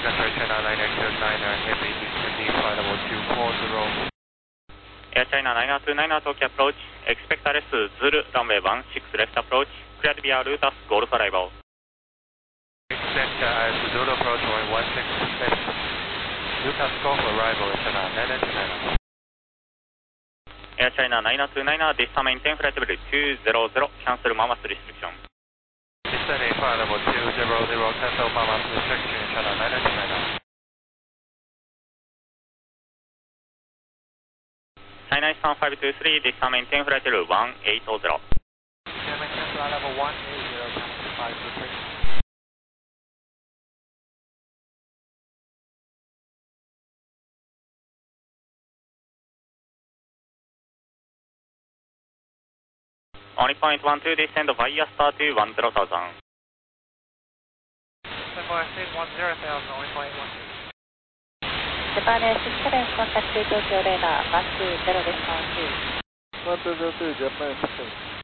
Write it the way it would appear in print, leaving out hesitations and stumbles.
China 929 Heavy East flight level 240. Air China 929 Tokyo approach, expect arrest Zulu runway 16 left approach, cleared via Lutas Golf arrival. Expect Zulu approach 16 left. Lutas Golf arrival China 929. Air China 929 Dista maintain flight level 200, cancel Mamas restriction. Descending flight level 200, cancel Mamas restriction China 929. China Eastern 523, Dista maintain flight level 180. China flight level 180, cancel 523. Only point 12, descend via star to 10,000. Descend via state 10,000, only point 12. Japan Air 67, contact Tokyo radar 120 response. 120 Japan 67.